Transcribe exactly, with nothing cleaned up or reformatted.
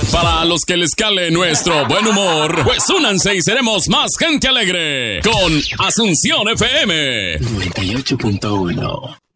Para los que les cale nuestro buen humor, pues únanse y seremos más gente alegre con Asunción F M noventa y ocho punto uno.